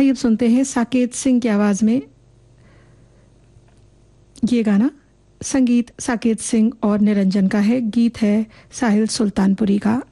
आइए अब सुनते हैं साकेत सिंह की आवाज में ये गाना। संगीत साकेत सिंह और निरंजन का है, गीत है साहिल सुल्तानपुरी का।